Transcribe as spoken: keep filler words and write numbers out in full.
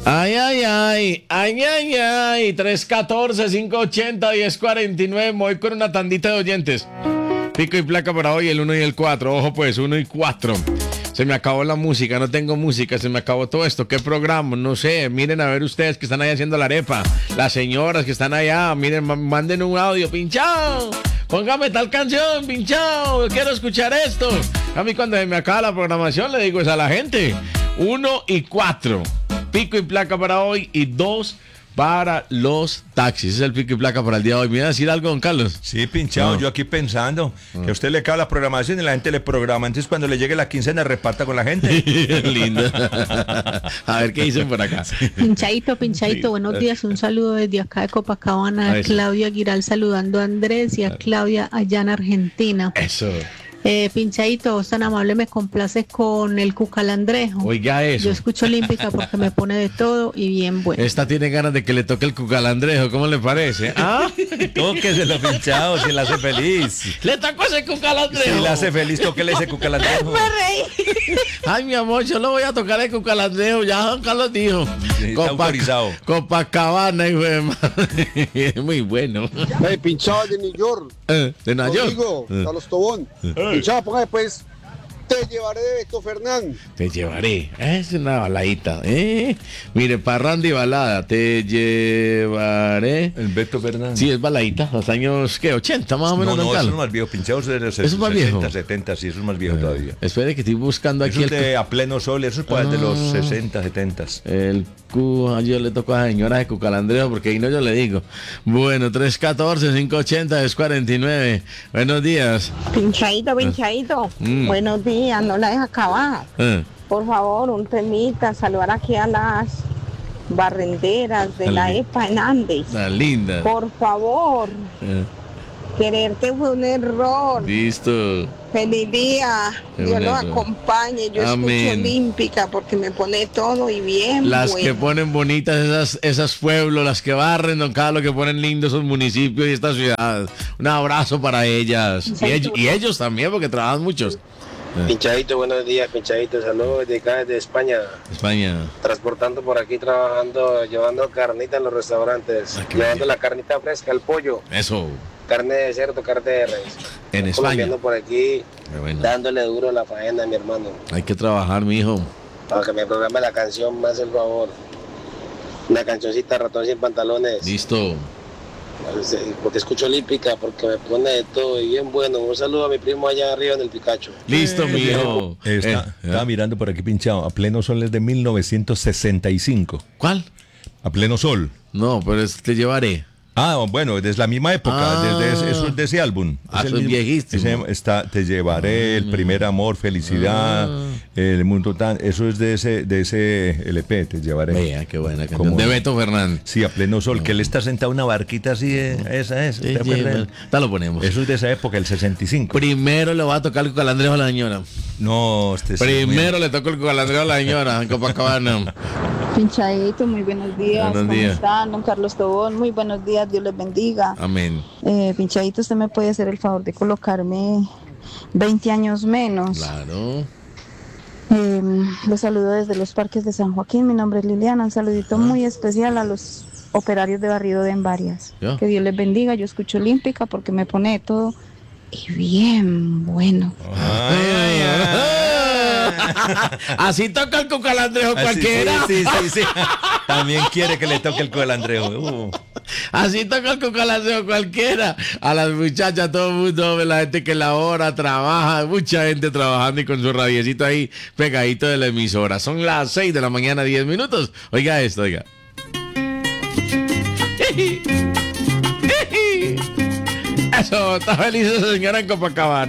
Ay, ay, ay, ay, ay, ay, tres uno cuatro, cinco ocho cero, uno cero cuatro nueve, me voy con una tandita de oyentes. Pico y placa para hoy, el uno y el cuatro, ojo pues, uno y cuatro. Se me acabó la música, no tengo música, se me acabó todo esto. ¿Qué programa? No sé, miren a ver ustedes que están ahí haciendo la arepa. Las señoras que están allá, miren, manden un audio, pinchao. Póngame tal canción, pinchao, quiero escuchar esto. A mí cuando se me acaba la programación le digo es a la gente. Uno y cuatro. Pico y placa para hoy y dos para los taxis. Ese es el pico y placa para el día de hoy. ¿Me iba a decir algo, don Carlos? Sí, pinchado, no. Yo aquí pensando no. que a usted le cae la programación y la gente le programa. Entonces cuando le llegue la quincena reparta con la gente. Lindo. A ver qué dicen por acá. Pinchadito, pinchadito, sí. Buenos días. Un saludo desde acá de Copacabana. A Claudia Giral saludando a Andrés y a Claudia allá en Argentina. Eso. Eh, pinchadito, vos tan amable, me complaces con el cucalandrejo. Oiga eso. Yo escucho Olímpica porque me pone de todo y bien bueno. Esta tiene ganas de que le toque el cucalandrejo, ¿cómo le parece? ¿Ah? Tóqueselo, pinchado, si la hace feliz. Le tocó ese cucalandrejo. Si la hace feliz, tóquele ese cucalandrejo. Me reí. Ay, mi amor, yo lo voy a tocar el cucalandrejo, ya Don Carlos dijo. Sí, está autorizado. Copacabana, hijo de madre. Es muy bueno. Hey, pinchado de New York. Eh, de Nueva York. Conmigo, Eh. Carlos Tobón. Eh. Pinchado, póngame pues, te llevaré de Beto Fernán. Te llevaré. Es una baladita, ¿eh? Mire, parranda y balada. Te llevaré. El Beto Fernández. Sí, es baladita. Los años, ¿qué? ochenta más o menos. No, no, don eso Carlos. es más viejo. Pinchado es de los ¿Eso es más viejo? sesenta, setenta, sí, eso es más viejo Eh, todavía. Espere que estoy buscando aquí Eso es el, de A Pleno Sol, eso es para Ah. de los sesenta, setenta. el Q. Yo le toco a la señora de Cucalandreo porque ahí no yo le digo. Bueno, tres uno cuatro, cinco ocho cero, dos cuatro nueve. Buenos días. Pinchadito, pinchadito. Mm. Buenos días, no la dejes acabar. Eh, Por favor, un temita, saludar aquí a las barrenderas de la Dale. E P A en Andes. la linda. Por favor, Eh, quererte fue un error. listo. Feliz día, Qué Dios los bonito. acompañe. Yo Amén. escucho Olímpica porque me pone todo y bien Las bueno. que ponen bonitas esas, esas pueblos, las que barren, don Carlos, que ponen lindos esos municipios y estas ciudades. Un abrazo para ellas. Y ellos, y ellos también, porque trabajan muchos. Eh, Pinchadito, buenos días, Pinchadito, saludos desde acá, desde España, España. transportando por aquí, trabajando, llevando carnita en los restaurantes, Ah, qué llevando bien. la carnita fresca, el pollo, Eso. carne de cerdo, carne de res. En España. Colombiano por aquí, Qué bueno. dándole duro a la faena, mi hermano, Hay que trabajar, mi hijo. para que me programe la canción, más el favor. Una cancioncita, ratón sin pantalones, Listo. porque escucho Olímpica, porque me pone de todo y bien bueno. Un saludo a mi primo allá arriba en el Picacho. Listo, mi hijo. Está, Eh, estaba ¿eh? mirando por aquí, pinchado. A Pleno Sol es de mil novecientos sesenta y cinco. ¿Cuál? A Pleno Sol. No, pero es, te llevaré. Ah, bueno, desde la misma época, Ah. desde ese, eso es de ese álbum. Ah, Es el eso es mismo- viejísimo. ese está, Te llevaré, El primer amor, Felicidad, Ah. El mundo tan, eso es de ese, de ese L P, Te llevaré. Vea, qué buena canción. ¿Cómo De no? Beto Fernández. Sí, a Pleno Sol, que él está sentado en una barquita así, eh, esa es. Te ¿te acuerdas? lleva- Ya lo ponemos. Eso es de esa época, el sesenta y cinco. Primero le va a tocar el cucalandreo a la señora. No, este sí, Primero le tocó el cucalandreo a la señora en Copacabana. Pinchadito, muy buenos días. Buenos ¿Cómo días. están? Don Carlos Tobón, muy buenos días, Dios les bendiga. Amén. Eh, Pinchadito, usted me puede hacer el favor de colocarme veinte años menos. Claro. Eh, los saludo desde los parques de San Joaquín. Mi nombre es Liliana. Un saludito muy especial a los operarios de barrido de Envarias. ¿Ya? Que Dios les bendiga. Yo escucho Olímpica porque me pone de todo y bien bueno. Así toca el cucalandrejo Ah, sí, cualquiera. Sí, sí, sí, sí. También quiere que le toque el cucalandreo. Uh. Así toca el cucalandrejo cualquiera. A las muchachas, todo el mundo, la gente que labora, trabaja, mucha gente trabajando y con su radiecito ahí pegadito de la emisora. Son las seis de la mañana, diez minutos. Oiga esto, oiga. Eso, está feliz esa señora en Copacabana.